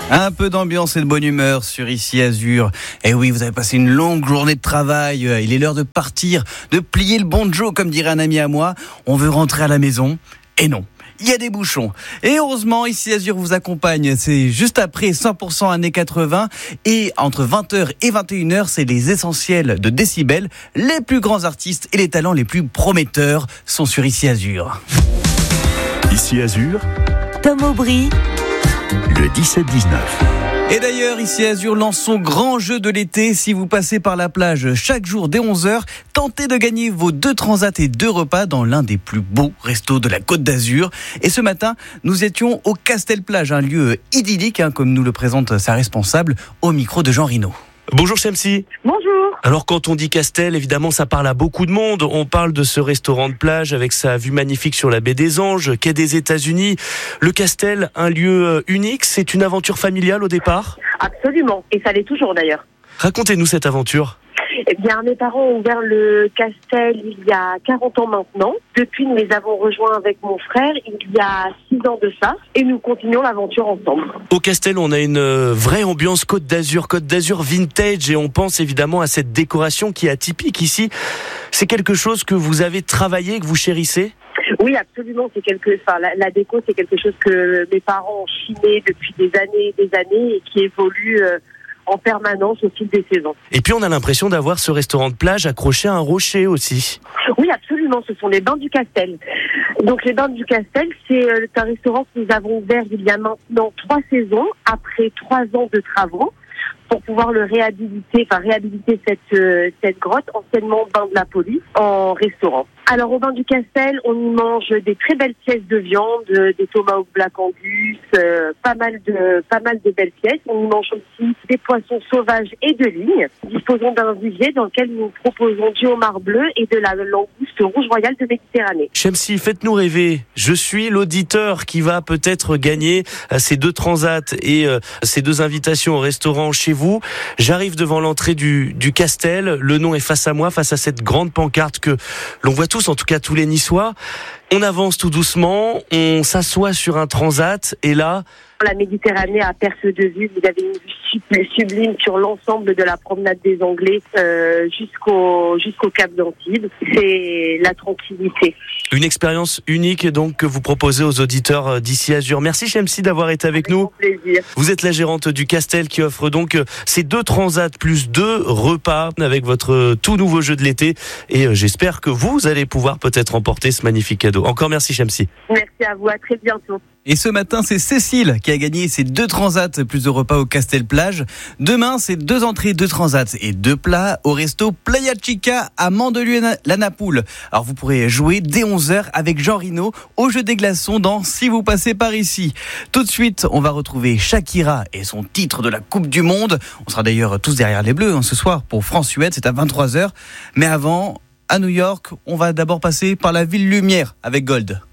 Un peu d'ambiance et de bonne humeur sur Ici Azur. Eh oui, vous avez passé une longue journée de travail. Il est l'heure de partir, de plier le bon Joe, comme dirait un ami à moi. On veut rentrer à la maison. Et non, il y a des bouchons. Et heureusement, Ici Azur vous accompagne. C'est juste après 100% années 80. Et entre 20h et 21h, c'est les essentiels de Décibel. Les plus grands artistes et les talents les plus prometteurs sont sur Ici Azur. Ici Azur, Tom Aubry, le 17-19. Et d'ailleurs, Ici Azur lance son grand jeu de l'été. Si vous passez par la plage chaque jour dès 11h, tentez de gagner vos 2 transats et 2 repas dans l'un des plus beaux restos de la Côte d'Azur. Et ce matin, nous étions au Castel-Plage, un lieu idyllique, comme nous le présente sa responsable, au micro de Jean Rino. Bonjour Shamsi. Bonjour. Alors quand on dit Castel, évidemment ça parle à beaucoup de monde. On parle de ce restaurant de plage avec sa vue magnifique sur la baie des Anges, quai des États-Unis. Le Castel, un lieu unique, c'est une aventure familiale au départ ? Absolument, et ça l'est toujours d'ailleurs. Racontez-nous cette aventure. Eh bien, mes parents ont ouvert le Castel il y a 40 ans maintenant. Depuis, nous les avons rejoints avec mon frère il y a 6 ans de ça, et nous continuons l'aventure ensemble. Au Castel, on a une vraie ambiance Côte d'Azur vintage, et on pense évidemment à cette décoration qui est atypique ici. C'est quelque chose que vous avez travaillé, que vous chérissez ? Oui, absolument. La déco, c'est quelque chose que mes parents ont chiné depuis des années et qui évolue en permanence au fil des saisons. Et puis on a l'impression d'avoir ce restaurant de plage accroché à un rocher aussi. Oui, absolument. Ce sont les Bains du Castel. Donc les Bains du Castel, c'est un restaurant que nous avons ouvert il y a maintenant 3 saisons, après 3 ans de travaux, pour pouvoir le réhabiliter cette grotte, anciennement bain de la police, en restaurant. Alors au Bain du Castel, on y mange des très belles pièces de viande, des tomahawk black angus, pas mal de belles pièces. On y mange aussi des poissons sauvages et de ligne. Disposons d'un vivier dans lequel nous proposons du homard bleu et de la langouste rouge royale de Méditerranée. Shamsi, faites-nous rêver. Je suis l'auditeur qui va peut-être gagner ces 2 transats et ces 2 invitations au restaurant chez vous. J'arrive devant l'entrée du Castel. Le nom est face à moi, face à cette grande pancarte que l'on voit tous, en tout cas tous les Niçois. On avance tout doucement, on s'assoit sur un transat et là... La Méditerranée à perte de vue, vous avez une vue sublime sur l'ensemble de la promenade des Anglais jusqu'au Cap d'Antibes. C'est la tranquillité. Une expérience unique donc que vous proposez aux auditeurs d'Ici Azur. Merci Shamsi d'avoir été avec nous. Avec plaisir. Vous êtes la gérante du Castel qui offre donc ces 2 transats plus 2 repas avec votre tout nouveau jeu de l'été. Et j'espère que vous allez pouvoir peut-être remporter ce magnifique cadeau. Encore merci Shamsi. Merci à vous, à très bientôt. Et ce matin, c'est Cécile qui a gagné ses 2 transats plus de repas au Castel-Plage. Demain, c'est 2 entrées, 2 transats et 2 plats au resto Playa Chica à Mandelieu-la-Napoule. Alors vous pourrez jouer dès 11h avec Jean Rino au jeu des glaçons dans Si vous passez par ici. Tout de suite, on va retrouver Shakira et son titre de la Coupe du Monde. On sera d'ailleurs tous derrière les Bleus ce soir pour France-Suède, c'est à 23h. Mais avant, à New York, on va d'abord passer par la ville lumière avec Gold.